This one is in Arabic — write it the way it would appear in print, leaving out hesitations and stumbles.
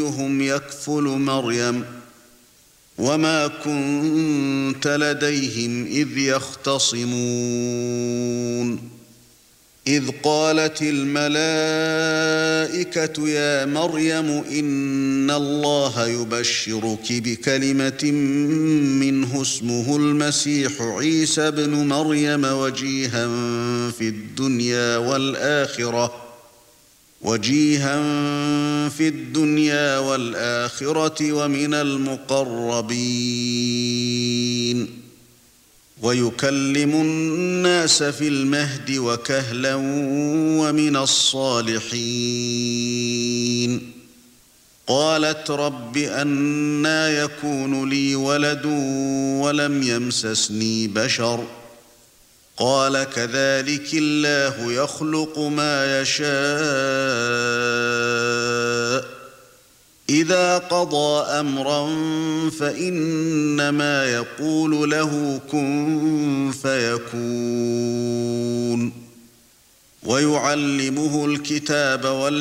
أيهم يكفل مريم وما كنت لديهم إذ يختصمون إذ قالت الملائكة يا مريم إن الله يبشرك بكلمة منه اسمه المسيح عيسى ابن مريم وجيها في الدنيا والآخرة ومن المقربين ويكلم الناس في المهد وكهلا ومن الصالحين قالت رب أنى يكون لي ولد ولم يمسسني بشر قال كذلك الله يخلق ما يشاء إذا قضى أمرا فإنما يقول له كن فيكون ويعلمه الكتاب